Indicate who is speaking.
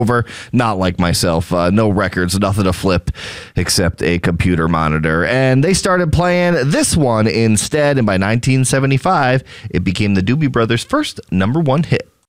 Speaker 1: over, not like myself, no records, nothing to flip except a computer monitor. And they started playing this one instead, and by 1975, it became the Doobie Brothers' first #1 hit.